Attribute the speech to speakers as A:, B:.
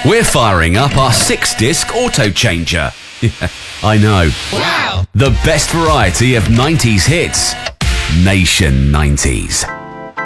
A: We're firing up our 6-disc auto changer. Yeah, I know.
B: Wow!
A: The best variety of 90s hits. Nation 90s.